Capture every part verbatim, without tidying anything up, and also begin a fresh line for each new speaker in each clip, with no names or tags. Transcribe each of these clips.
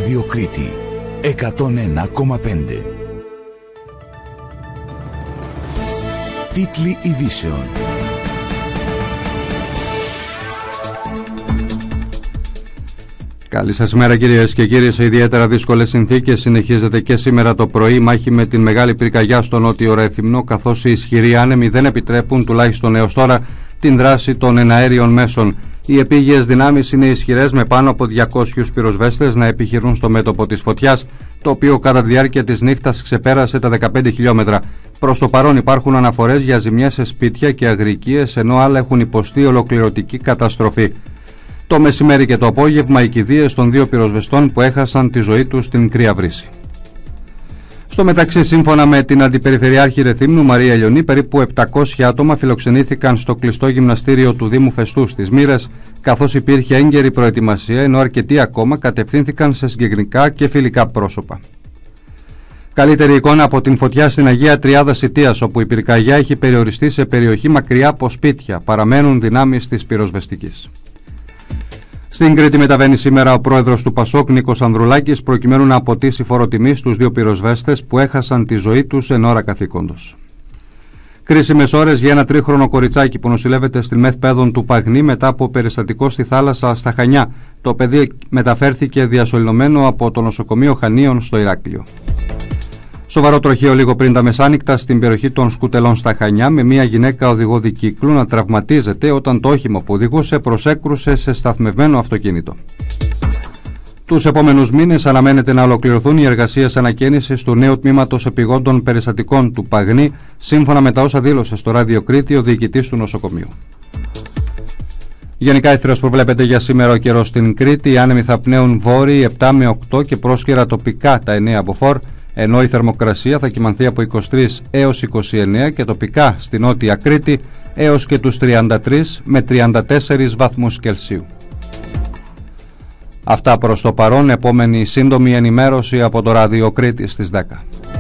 Ράδιο Κρήτη εκατόν ένα κόμμα πέντε. Τίτλοι ειδήσεων.
Καλή σας ημέρα κυρίες και κύριοι. Σε ιδιαίτερα δύσκολες συνθήκες συνεχίζεται και σήμερα το πρωί μάχη με την μεγάλη πυρκαγιά στο νότιο Ρέθυμνο, καθώς οι ισχυροί άνεμοι δεν επιτρέπουν, τουλάχιστον έως τώρα, την δράση των εναέριων μέσων. Οι επίγειες δυνάμεις είναι ισχυρές, με πάνω από διακόσιους πυροσβέστες να επιχειρούν στο μέτωπο της φωτιάς, το οποίο κατά τη διάρκεια της νύχτας ξεπέρασε τα δεκαπέντε χιλιόμετρα. Προς το παρόν υπάρχουν αναφορές για ζημιές σε σπίτια και αγρικίες, ενώ άλλα έχουν υποστεί ολοκληρωτική καταστροφή. Το μεσημέρι και το απόγευμα οι κηδείες των δύο πυροσβεστών που έχασαν τη ζωή τους στην κρύα βρύση. Στο μεταξύ, σύμφωνα με την Αντιπεριφερειάρχη Ρεθύμνου Μαρία Ελιονή, περίπου επτακόσια άτομα φιλοξενήθηκαν στο κλειστό γυμναστήριο του Δήμου Φεστού στις Μύρες, καθώς υπήρχε έγκαιρη προετοιμασία, ενώ αρκετοί ακόμα κατευθύνθηκαν σε συγκεκριτικά και φιλικά πρόσωπα. Καλύτερη εικόνα από την φωτιά στην Αγία Τριάδα Σιτίας, όπου η πυρκαγιά έχει περιοριστεί σε περιοχή μακριά από σπίτια. Παραμένουν δυνάμεις της πυροσβεστικής. Στην Κρήτη μεταβαίνει σήμερα ο πρόεδρος του Πασόκ, Νίκος Ανδρουλάκης, προκειμένου να αποτίσει φόρο τιμής στους δύο πυροσβέστες που έχασαν τη ζωή τους εν ώρα καθήκοντος. Κρίσιμες ώρες για ένα τρίχρονο κοριτσάκι που νοσηλεύεται στην ΜΕΘ Παιδών του Παγνή μετά από περιστατικό στη θάλασσα στα Χανιά. Το παιδί μεταφέρθηκε διασωληνωμένο από το νοσοκομείο Χανίων στο Ηράκλειο. Σοβαρό τροχαίο λίγο πριν τα μεσάνυχτα στην περιοχή των Σκουτελών στα Χανιά, με μια γυναίκα οδηγό δικύκλου να τραυματίζεται όταν το όχημα που οδηγούσε προσέκρουσε σε σταθμευμένο αυτοκίνητο. Τους επόμενους μήνες αναμένεται να ολοκληρωθούν οι εργασίες ανακαίνησης του νέου τμήματος επιγόντων περιστατικών του Παγνή, σύμφωνα με τα όσα δήλωσε στο Ράδιο Κρήτη ο διοικητής του νοσοκομείου. Γενικά ήθρος προβλέπεται για σήμερα ο καιρός στην Κρήτη. Οι άνεμοι θα πνέουν βόρειοι επτά με οκτώ και πρόσκαιρα τοπικά τα εννέα από φορ, ενώ η θερμοκρασία θα κυμανθεί από είκοσι τρεις έως είκοσι εννέα και τοπικά στην Νότια Κρήτη έως και τους τριάντα τρεις με τριάντα τέσσερις βαθμούς Κελσίου. Αυτά προς το παρόν. Επόμενη σύντομη ενημέρωση από το Ράδιο Κρήτη στις δέκα.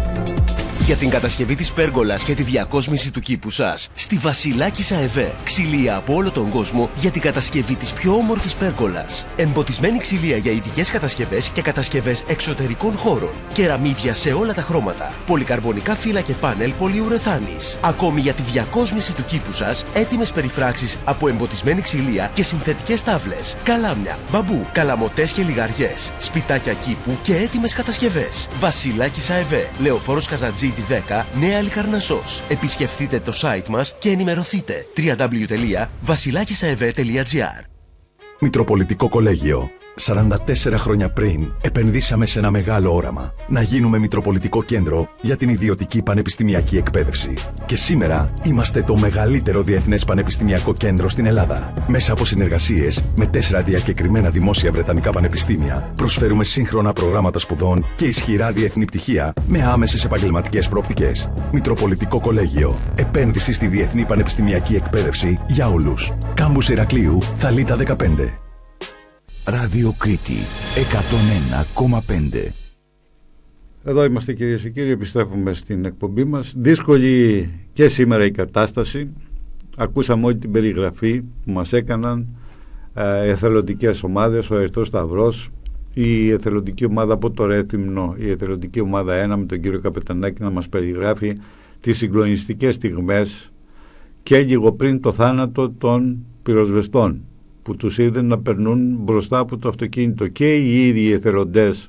Για την κατασκευή της πέργολας και τη διακόσμηση του κήπου σας, στη Βασιλάκισσα ΕΒΕ. Ξυλία από όλο τον κόσμο για την κατασκευή της πιο όμορφης πέργολας. Εμποτισμένη ξυλία για ειδικές κατασκευές και κατασκευές εξωτερικών χώρων. Κεραμίδια σε όλα τα χρώματα. Πολυκαρμπονικά φύλλα και πάνελ πολυουρεθάνης. Ακόμη για τη διακόσμηση του κήπου σας, έτοιμες περιφράξεις από εμποτισμένη ξυλία και συνθετικές τάβλες. Καλάμια, μπαμπού, καλαμοτές και λιγαριές. Σπιτάκια κήπου και έτοιμες κατασκευές. Βασιλάκισσα ΕΒΕ. Λεωφόρος Καζατζή δέκα, Νέα Λικαρνασσός. Επισκεφτείτε το site μας και ενημερωθείτε. double-u double-u double-u τελεία βασιλάκισsaev τελεία gr.
Μητροπολιτικό Κολέγιο. σαράντα τέσσερα χρόνια πριν επενδύσαμε σε ένα μεγάλο όραμα. Να γίνουμε Μητροπολιτικό Κέντρο για την ιδιωτική πανεπιστημιακή εκπαίδευση. Και σήμερα είμαστε το μεγαλύτερο διεθνές πανεπιστημιακό κέντρο στην Ελλάδα. Μέσα από συνεργασίες με τέσσερα διακεκριμένα δημόσια βρετανικά πανεπιστήμια, προσφέρουμε σύγχρονα προγράμματα σπουδών και ισχυρά διεθνή πτυχία με άμεσες επαγγελματικές προοπτικές. Μητροπολιτικό Κολέγιο. Επένδυση στη διεθνή πανεπιστημιακή εκπαίδευση για όλους. Κάμπους Ηρακλείου, Θαλίτα δεκαπέντε.
Ράδιο Κρήτη εκατόν ένα κόμμα πέντε.
Εδώ είμαστε κυρίες και κύριοι, επιστρέφουμε στην εκπομπή μας. Δύσκολη και σήμερα η κατάσταση. Ακούσαμε όλη την περιγραφή που μας έκαναν ε, εθελοντικές ομάδες, ο Ερυθρός Σταυρός, η εθελοντική ομάδα από το Ρέθυμνο, η εθελοντική ομάδα ένα με τον κύριο Καπετανάκη να μας περιγράφει τις συγκλονιστικές στιγμές και λίγο πριν το θάνατο των πυροσβεστών, που τους είδε να περνούν μπροστά από το αυτοκίνητο και οι ίδιοι εθελοντές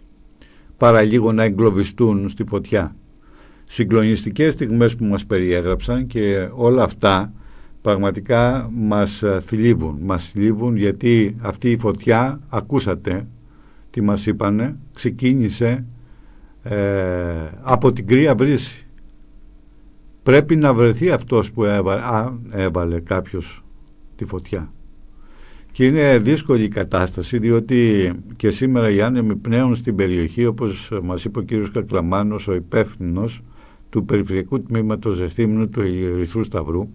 παραλίγο να εγκλωβιστούν στη φωτιά. Συγκλονιστικές στιγμές που μας περιέγραψαν, και όλα αυτά πραγματικά μας θλίβουν. Μας θλίβουν γιατί αυτή η φωτιά, ακούσατε τι μας είπανε, ξεκίνησε ε, από την κρύα βρύση. Πρέπει να βρεθεί αυτός που έβαλε, α, έβαλε κάποιος τη φωτιά. Και είναι δύσκολη η κατάσταση, διότι και σήμερα οι άνεμοι πνέουν στην περιοχή, όπως μας είπε ο κύριος Κακλαμάνος, ο υπεύθυνος του Περιφερειακού Τμήματος Ρεθύμνου του Ερυθρού Σταυρού,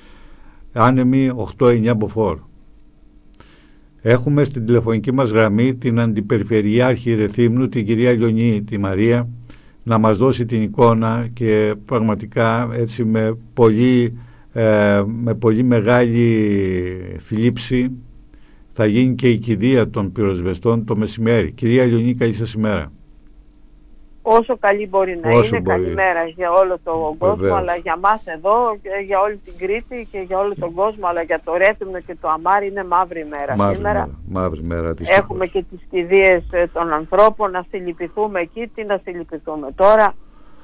άνεμοι οκτώ εννέα μποφόρ. Έχουμε στην τηλεφωνική μας γραμμή την Αντιπεριφερειάρχη Ρεθύμνου, την κυρία Ελιονή, τη Μαρία, να μας δώσει την εικόνα, και πραγματικά έτσι με πολύ, ε, με πολύ μεγάλη θλίψη θα γίνει και η κηδεία των πυροσβεστών το μεσημέρι. Κυρία Λιονή, καλή σας ημέρα.
Όσο καλή μπορεί να
Όσο
είναι,
μπορεί.
καλημέρα για όλο τον κόσμο,
Βεβαίως.
αλλά για μας εδώ, και για όλη την Κρήτη και για όλο τον κόσμο, αλλά για το Ρέθυμνο και το Αμάρι είναι μαύρη ημέρα.
Μαύρη
Σήμερα
μέρα, μαύρη μέρα, δυστυχώς.
έχουμε και τις κηδείες ε, των ανθρώπων, να συλληπιθούμε εκεί, τι να συλληπιθούμε τώρα.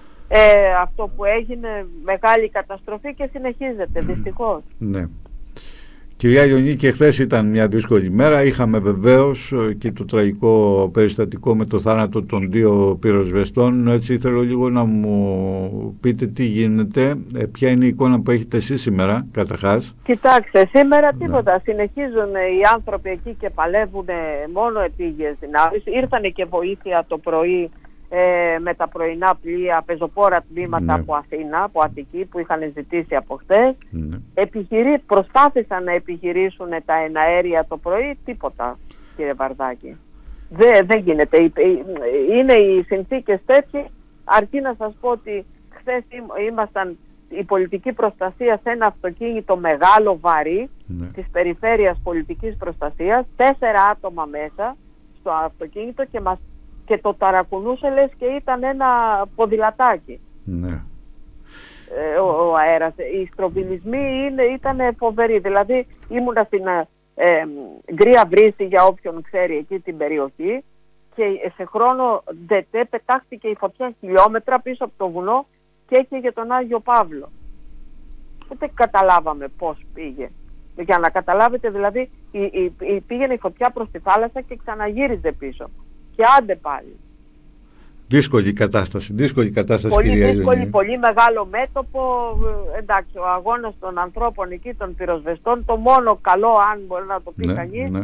Ε, αυτό που έγινε, μεγάλη καταστροφή και συνεχίζεται, δυστυχώς.
Ναι. Κυρία Λιονή, και χθες ήταν μια δύσκολη μέρα. Είχαμε βεβαίως και το τραγικό περιστατικό με το θάνατο των δύο πυροσβεστών. Έτσι θέλω λίγο να μου πείτε τι γίνεται, ε, ποια είναι η εικόνα που έχετε εσείς σήμερα, καταρχάς.
Κοιτάξτε, σήμερα
Ναι.
τίποτα. Συνεχίζουν οι άνθρωποι εκεί και παλεύουν μόνο επίγειες δυνάμεις. Ήρθανε και βοήθεια το πρωί ε, με τα πρωινά πλοία, πεζοπόρα τμήματα
Ναι.
από Αθήνα, από Αττική, που είχαν ζητήσει από χτες.
Ναι.
Επιχειρεί, προσπάθησαν να επιχειρήσουν τα εναέρια το πρωί, τίποτα, κύριε Βαρδάκη. Δεν, δεν γίνεται. Ε, ε, Είναι οι συνθήκες τέτοιες. Αρκεί να σας πω ότι χθες ήμ- ήμασταν η πολιτική προστασία σε ένα αυτοκίνητο μεγάλο, βαρύ,
Ναι.
της περιφέρειας πολιτικής προστασίας, τέσσερα άτομα μέσα στο αυτοκίνητο και, μας, και το ταρακουνούσε λες και ήταν ένα ποδηλατάκι.
Ναι.
Ε, ο, ο αέρας. Οι στροβιλισμοί είναι, ήταν φοβεροί. Δηλαδή ήμουνα στην ε, Γκρία Βρύση, για όποιον ξέρει εκεί την περιοχή, και σε χρόνο ντετέ πετάχτηκε η φωτιά χιλιόμετρα πίσω από το βουνό και έκαιγε τον Άγιο Παύλο. Ούτε καταλάβαμε πώς πήγε. Για να καταλάβετε, δηλαδή η, η, η, πήγαινε η φωτιά προς τη θάλασσα και ξαναγύριζε πίσω. Και άντε πάλι.
Δύσκολη κατάσταση, δύσκολη κατάσταση,
Πολύ
κυρία
δύσκολη,
Λιονή.
πολύ μεγάλο μέτωπο. ε, Εντάξει, ο αγώνας των ανθρώπων εκεί, των πυροσβεστών, το μόνο καλό, αν μπορεί να το πει
Ναι,
κανείς,
ναι.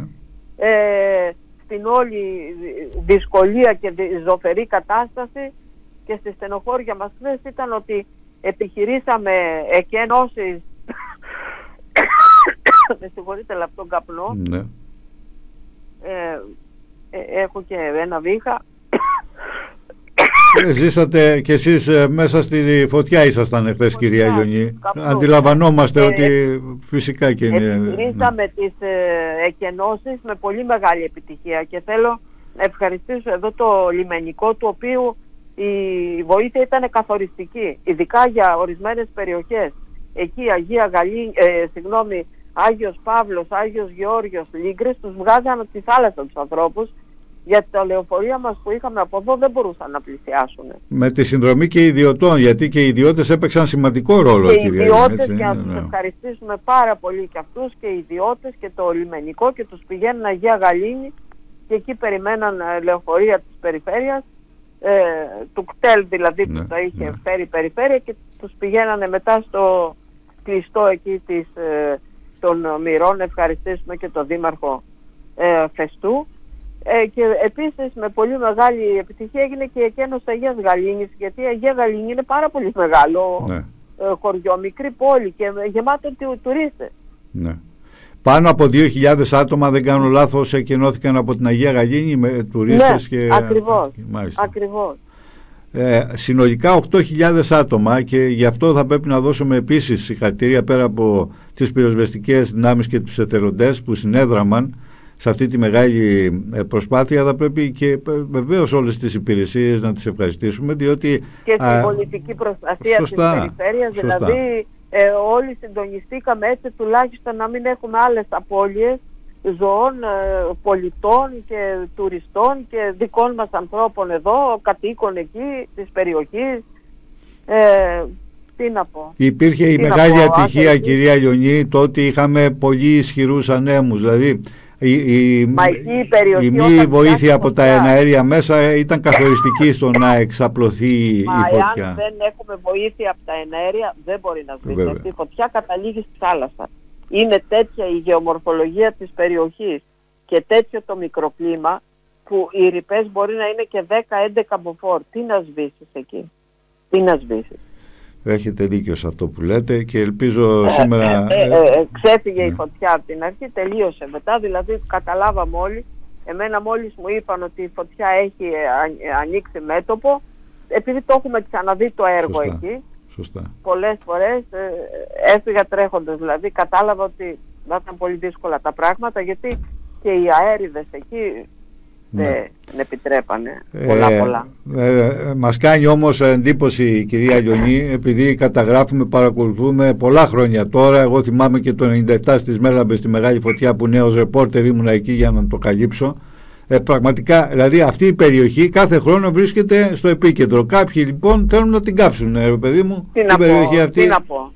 ε, στην όλη δυσκολία και δυ- ζωφερή κατάσταση και στη στενοχώρια μας χθες ήταν ότι επιχειρήσαμε εκενώσεις με συγχωρείτε, αλλά από τον καπνό,
Ναι.
ε, ε, έχω και ένα βήχα.
Ε, Ζήσατε κι εσείς ε, μέσα στη φωτιά ήσασταν εχθές,
Φωτιά,
κυρία Λιονή.
καπνό.
Αντιλαμβανόμαστε
Ε,
ότι φυσικά και είναι...
Επιχειρήσαμε τις ε, εκενώσεις με πολύ μεγάλη επιτυχία και θέλω να ευχαριστήσω εδώ το λιμενικό, του οποίου η βοήθεια ήταν καθοριστική, ειδικά για ορισμένες περιοχές. Εκεί Αγία Γαλή, ε, συγγνώμη, Άγιος Παύλος, Άγιος Γεώργιος, Λίγκρες, τους βγάζαν από τη θάλασσα τους ανθρώπους, γιατί τα λεωφορεία μας που είχαμε από εδώ δεν μπορούσαν να πλησιάσουν.
Με τη συνδρομή και ιδιωτών, γιατί και οι ιδιώτες έπαιξαν σημαντικό ρόλο,
Και οι
κυρία
ιδιώτες,
Λιονή, έτσι,
και να
ναι,
τους
ναι.
ευχαριστήσουμε πάρα πολύ και αυτούς και οι ιδιώτες και το λιμενικό, και τους πηγαίνουν Αγία Γαλήνη και εκεί περιμέναν ε, λεωφορεία της περιφέρειας, ε, του κτέλ δηλαδή,
Ναι,
που τα είχε
ναι.
φέρει η περιφέρεια, και τους πηγαίνανε μετά στο κλειστό εκεί της, ε, των Μυρών. Να ευχαριστήσουμε και τον Δήμαρχο ε, Φεστού. Ε, και επίσης με πολύ μεγάλη επιτυχία έγινε και η εκένωση Αγίας Γαλήνης, γιατί η Αγία Γαλήνη είναι πάρα πολύ μεγάλο
Ναι,
ε, χωριό, μικρή πόλη και γεμάτο του, τουρίστες.
ναι. Πάνω από δύο χιλιάδες άτομα, δεν κάνω λάθος, εκενώθηκαν από την Αγία Γαλήνη με τουρίστες
Ναι,
και...
ακριβώς,
Μάλιστα.
ακριβώς.
Ε, συνολικά οκτώ χιλιάδες άτομα, και γι' αυτό θα πρέπει να δώσουμε επίσης συγχαρητήρια, πέρα από τις πυροσβεστικές δυνάμεις και τους εθελοντές που συνέδραμαν σε αυτή τη μεγάλη ε, προσπάθεια. Θα πρέπει και ε, βεβαίως όλες τις υπηρεσίες να τις ευχαριστήσουμε, διότι
Και στην
α,
πολιτική προστασία
σωστά,
της περιφέρειας,
σωστά.
δηλαδή ε, όλοι συντονιστήκαμε έτσι, τουλάχιστον να μην έχουμε άλλες απώλειες ζωών, ε, πολιτών και τουριστών και δικών μας ανθρώπων εδώ, κατοίκων εκεί της περιοχής. Ε, τι να πω.
υπήρχε η
Τι να
μεγάλη
πω,
ατυχία,
άντε,
κυρία Λιονή, το ότι είχαμε πολύ ισχυρούς ανέμους, δηλαδή η, η,
Μα εκεί η περιοχή,
η μη
όταν
βοήθεια
πιάσει
από τα
φωτιά,
εναέρια μέσα ήταν καθοριστική στο να εξαπλωθεί η
Μα
φωτιά.
εάν δεν έχουμε βοήθεια από τα εναέρια, δεν μπορεί να σβήσει.
Βέβαια.
Αυτή η φωτιά καταλήγει στη θάλασσα. Είναι τέτοια η γεωμορφολογία της περιοχής και τέτοιο το μικροκλίμα, που οι ρηπές μπορεί να είναι και δέκα έντεκα μποφόρ. Τι να σβήσεις εκεί, τι να σβήσεις.
Έχετε δίκιο σε αυτό που λέτε και ελπίζω σήμερα...
Ε, ε, ε, ξέφυγε
ναι.
η φωτιά από την αρχή, τελείωσε μετά, δηλαδή καταλάβαμε όλοι. Εμένα μόλις μου είπαν ότι η φωτιά έχει ε, α, ανοίξει μέτωπο, επειδή το έχουμε ξαναδεί το έργο
Σωστά.
εκεί,
Σωστά.
πολλές φορές ε, έφυγα τρέχοντας, δηλαδή κατάλαβα ότι θα ήταν πολύ δύσκολα τα πράγματα, γιατί και οι αέριδες εκεί
Ναι.
δεν επιτρέπανε πολλά
Ε,
πολλά.
ε, ε, μας κάνει όμως εντύπωση η κυρία Λιονή, επειδή καταγράφουμε, παρακολουθούμε πολλά χρόνια τώρα. Εγώ θυμάμαι και το ενενήντα επτά στις Μέλαμπες, στη μεγάλη φωτιά, που νέος ρεπόρτερ ήμουνα εκεί για να το καλύψω. Ε, πραγματικά, δηλαδή αυτή η περιοχή κάθε χρόνο βρίσκεται στο επίκεντρο. Κάποιοι λοιπόν θέλουν να την κάψουν, ε, παιδί μου,
Τι
την
να,
περιοχή
πω,
αυτή.
τι να πω,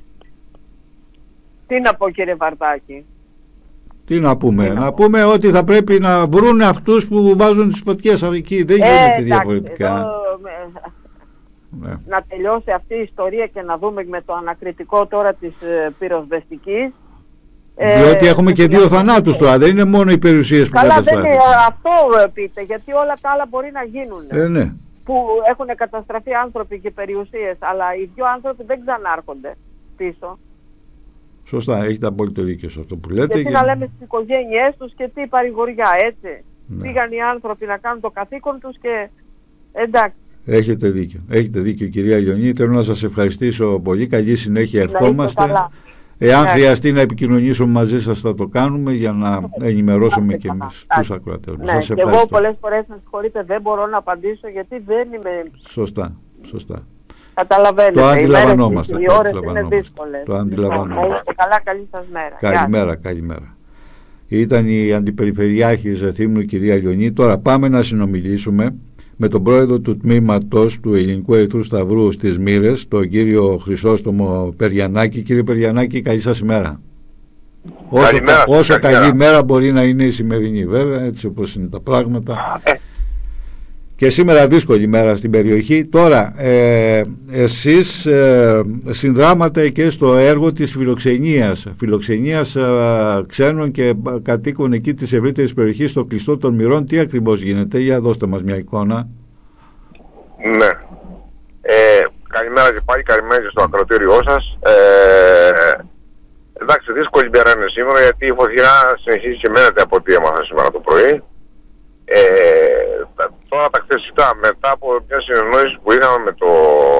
τι να πω κύριε Βαρδάκη.
Τι να πούμε,
Τι να
να
πω.
πούμε ότι θα πρέπει να βρουν αυτούς που βάζουν τις φωτιές εκεί. Δεν γίνεται
εντάξει,
διαφορετικά.
εδώ, με-
Ναι.
να τελειώσει αυτή η ιστορία και να δούμε με το ανακριτικό τώρα της ε, πυροσβεστικής.
Διότι
Ε,
έχουμε και δύο
δηλαδή,
θανάτους τώρα, δεν είναι μόνο οι περιουσίες που
Καλά, δεν
καταστράφηκαν.
είναι αυτό ε, πείτε, γιατί όλα τα άλλα μπορεί να γίνουν.
Ε, ναι.
Που έχουν καταστραφεί άνθρωποι και περιουσίες, αλλά οι δύο άνθρωποι δεν ξανάρχονται πίσω.
Σωστά, έχετε απόλυτο δίκιο σε αυτό που λέτε.
Και τι να λέμε στις οικογένειές τους και τι παρηγοριά, έτσι.
Ναι.
Πήγαν οι άνθρωποι να κάνουν το καθήκον τους και εντάξει.
Έχετε δίκιο. Έχετε δίκιο, κυρία Λιονή. Θέλω να σας ευχαριστήσω πολύ. Καλή συνέχεια,
είστε
ευχόμαστε.
καλά.
Εάν
Ναι.
χρειαστεί να επικοινωνήσουμε μαζί σας, θα το κάνουμε για να ενημερώσουμε
Να
και
είστε καλά.
εμείς τους
Εντάξει.
ακροατές.
Ναι,
Σας
και εγώ
ευχαριστώ.
πολλές φορές, με συγχωρείτε, δεν μπορώ να απαντήσω γιατί δεν είμαι.
Σωστά, σωστά.
Καταλαβαίνετε.
Το
οι μέρες
αντιλαμβανόμαστε,
και Οι
το
ώρες είναι
αντιλαμβανόμαστε.
δύσκολες.
Το αντιλαμβανόμαστε.
Να είστε καλά, καλή σας μέρα. Γεια σας.
Καλημέρα, καλημέρα. Ήταν η Αντιπεριφερειάρχη Ρεθύμνου, η κυρία Λιονή. Τώρα πάμε να συνομιλήσουμε με τον πρόεδρο του τμήματος του Ελληνικού Ερυθρού Σταυρού στις Μοίρες, τον κύριο Χρυσόστομο Περιανάκη. Κύριε Περιανάκη, καλή σας ημέρα. Όσο,
Καλημέρα,
όσο
καλημέρα.
καλή μέρα μπορεί να είναι η σημερινή, βέβαια, έτσι όπως είναι τα πράγματα.
Ε.
Και σήμερα δύσκολη μέρα στην περιοχή. Τώρα, ε, εσείς ε, συνδράματε και στο έργο της φιλοξενίας, φιλοξενίας ε, ξένων και κατοίκων εκεί της ευρύτερης περιοχής, στο κλειστό των Μυρών. Τι ακριβώς γίνεται, για δώστε μας μια εικόνα.
Ναι. Ε, καλημέρα και πάλι, καλημέρα και στο ακροτήριό σας. Ε, εντάξει, δύσκολη μέρα είναι σήμερα γιατί η φωτιά συνεχίζει και μένεται από ό,τι έμαθα σήμερα το πρωί. Ε, τώρα τα χθεσιτά, μετά από μια συνεννόηση που είχαμε με το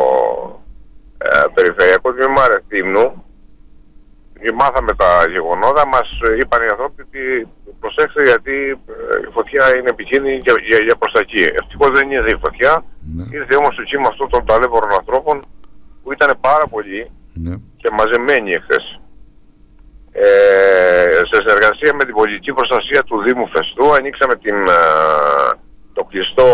ε, Περιφερειακό Τμήμα Ρεθύμνου και μάθαμε τα γεγονότα, μας είπαν οι άνθρωποι ότι προσέξτε γιατί ε, η φωτιά είναι επικίνδυνη για, για, για προς τα εκεί. Ευτυχώς δεν ήρθε η φωτιά,
Ναι.
ήρθε όμως το κύμα αυτό των ταλέπορων ανθρώπων που ήταν πάρα πολλοί
Ναι.
και μαζεμένοι εχθές. Ε, σε συνεργασία με την πολιτική προστασία του Δήμου Φεστού ανοίξαμε την, ε, το κλειστό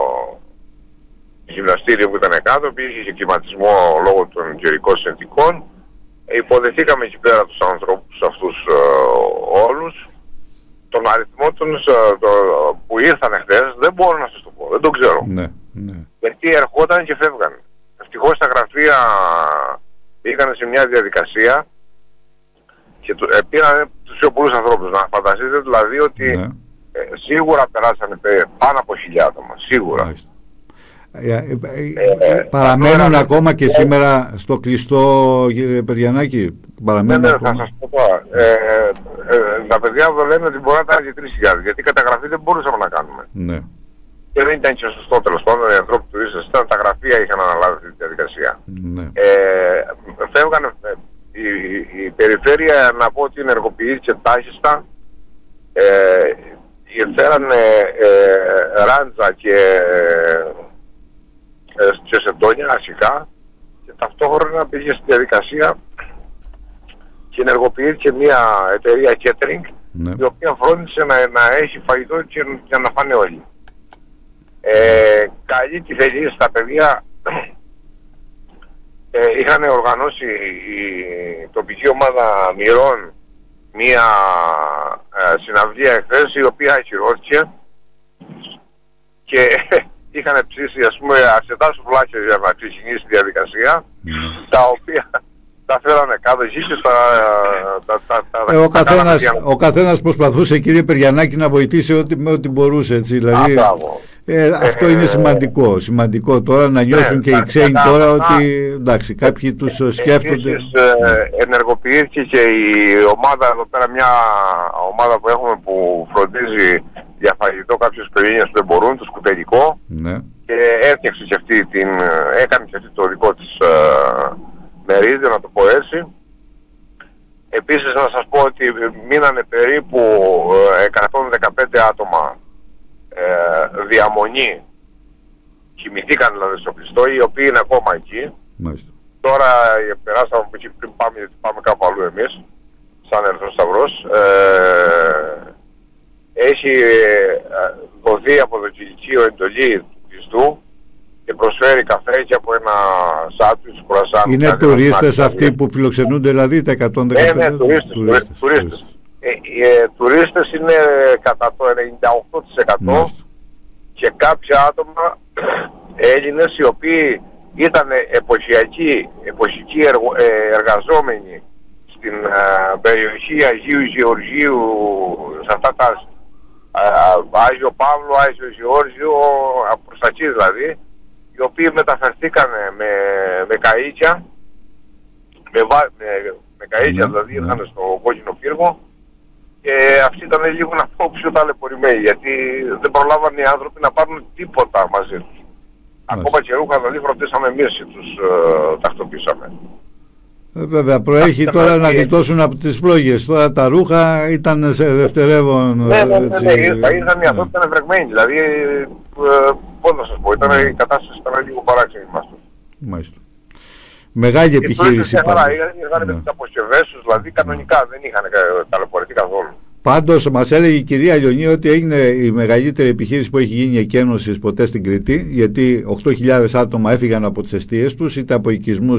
γυμναστήριο που ήταν κάτω, που είχε και κλιματισμό λόγω των καιρικών συνθηκών. Ε, υποδεχτήκαμε εκεί πέρα τους ανθρώπους αυτούς ε, όλους. Τον αριθμό τους ε, το, που ήρθαν χθες δεν μπορώ να σας το πω, δεν το ξέρω.
Ναι. Ναι.
Γιατί ερχόταν και φεύγαν. Ευτυχώς τα γραφεία πήγαν σε μια διαδικασία και του, ε, πήραν τους πιο πολλούς ανθρώπους. Να φανταστείτε δηλαδή ότι
Ναι.
ε, σίγουρα περάσανε πέ- πάνω από χιλιάδες άτομα. Σίγουρα.
Μάλιστα. Ε, ε, ε, ε, παραμένουν
τώρα-
ακόμα και σήμερα στο κλειστό, κύριε Περιανάκη. Παραμένουν
Ναι, ναι, θα
ακόμα.
σας πω τώρα. Ε, ε, τα παιδιά εδώ λένε ότι μπορεί να ήταν και τρεις χιλιάδες. Γιατί καταγραφή δεν μπορούσαμε να κάνουμε.
Ναι.
Και δεν ήταν και σωστό τέλος πάντων. Οι ανθρώποι του ίσως ήταν τα γραφεία είχαν αναλάβει αυτή τη διαδικασία.
Ναι.
Ε, φεύγανε, ε, η, η περιφέρεια να πω ότι ενεργοποιήθηκε τάχιστα. Ε, φέρανε ε, ράντζα και, ε, και σεντόνια αρχικά και ταυτόχρονα πήγε στη διαδικασία και ενεργοποιήθηκε μια εταιρεία catering,
Ναι.
η οποία φρόντισε να, να έχει φαγητό και, και να φάνε όλοι. Ε, καλή τη θελή στα παιδιά. Ε, είχαν οργανώσει η τοπική ομάδα Μυρών μία ε, συναυλία εχθές, η οποία ακυρώθηκε και είχαν ψήσει ας πούμε αρκετά σουβλάκια για να ξεκινήσει η διαδικασία, τα οποία τα φέρανε κάτω εκεί και τα, τα, τα, τα,
Ε, ο,
τα
καθένας,
κάναμε
ο καθένας προσπαθούσε, κύριε Περιανάκη, να βοηθήσει ό,τι, με ό,τι μπορούσε, έτσι, δηλαδή,
Α, μπράβο.
ε, αυτό
Ε,
είναι σημαντικό, σημαντικό τώρα να νιώσουν
ναι,
και οι
τα-
ξένοι
τα-
τώρα
τα-
ότι, εντάξει, κάποιοι τους ε, σκέφτονται.
Επίσης, ε, ενεργοποιήθηκε και η ομάδα εδώ πέρα, μια ομάδα που έχουμε που φροντίζει για φαγητό κάποιες οικογένειες που δεν μπορούν, το σκουπελικό,
Ναι,
και έφτιαξε και αυτή την, έκανε και αυτή το δικό της ε, μερίδιο, να το πω έτσι. Επίσης να σας πω ότι μείνανε περίπου εκατόν δεκαπέντε διαμονή. Κοιμηθήκαν δηλαδή στο κλειστό, οι οποίοι είναι ακόμα εκεί.
Μάλιστα.
Τώρα ε, περάσαμε από εκεί πριν πάμε, γιατί πάμε κάπου αλλού εμείς, σαν Ερυθρός Σταυρός. Ε, έχει ε, δοθεί από το κηλικείο εντολή του κλειστού και προσφέρει καφέ και από ένα σάντουιτς, κουρασάν.
Είναι
δηλαδή,
τουρίστες αυτοί που φιλοξενούνται, δηλαδή τα εκατόν δεκαπέντε?
Ναι, ναι, τουρίστες. τουρίστες, τουρίστες. Ε, ε, τουρίστες είναι κατά το ενενήντα οκτώ τοις εκατό. Μάλιστα. Και κάποια άτομα Έλληνες οι οποίοι ήταν εποχιακοί, εποχικοί εργο, ε, εργαζόμενοι στην ε, περιοχή Αγίου Γεωργίου, σε αυτά τα ε, Άγιο Παύλο, Άγιο Γεώργιο, προς τα εκεί δηλαδή, οι οποίοι μεταφερθήκαν με, με καΐκια, με, με, με καΐκια δηλαδή ήρθαν στο κόκκινο πύργο, και αυτοί ήταν λίγο να πω πιο ταλαιπωρημένοι, γιατί δεν προλάβαν οι άνθρωποι να πάρουν τίποτα μαζί τους. Ακόμα και ρούχα δηλαδή φροντίσαμε εμείς και τους ε, τακτοποιήσαμε.
Ε, βέβαια, προέχει τώρα και... να γλιτώσουν από τις φλόγες. Τώρα τα ρούχα ήταν σε δευτερεύον.
Ναι, ναι, ναι, ναι, ήρθαν, ήρθαν οι άνθρωποι, ήταν ευρεγμένοι. Δηλαδή, ε, πώς να σας πω, ήταν, η κατάσταση ήταν λίγο παράξενη μας.
Μάλιστα. Μεγάλη επιχείρηση.
Είχαν ναι. με τις αποσκευές τους, δηλαδή κανονικά δεν είχαν ταλαιπωρηθεί καθόλου.
Πάντως μας έλεγε η κυρία Λιονή ότι έγινε η μεγαλύτερη επιχείρηση που έχει γίνει εκένωσης ποτέ στην Κρήτη, γιατί οκτώ χιλιάδες άτομα έφυγαν από τις εστίες τους, είτε από οικισμούς